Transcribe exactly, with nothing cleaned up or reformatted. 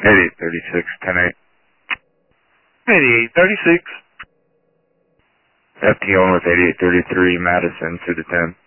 eighty-eight thirty-six, ten eight. eighty-eight thirty-six. F T one with eighty-eight thirty-three, Madison, two to ten.